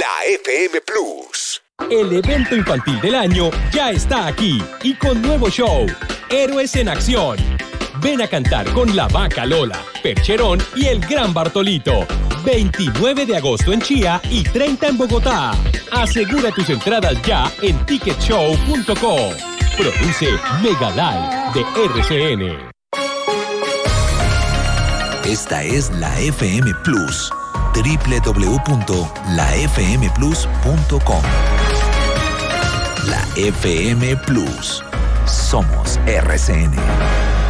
La FM Plus. El evento infantil del año ya está aquí y con nuevo show, Héroes en Acción. Ven a cantar con La Vaca Lola, Percherón y el Gran Bartolito. 29 de agosto en Chía y 30 en Bogotá. Asegura tus entradas ya en ticketshow.co. Produce Megalive de RCN. Esta es la FM Plus. www.lafmplus.com. La FM Plus. Somos RCN.